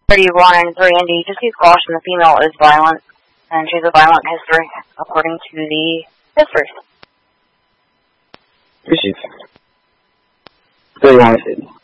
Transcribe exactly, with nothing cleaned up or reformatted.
thirty-one, three N D, just use caution. The female is violent, and she's a violent history, according to the history. Appreciate it. thirty-one,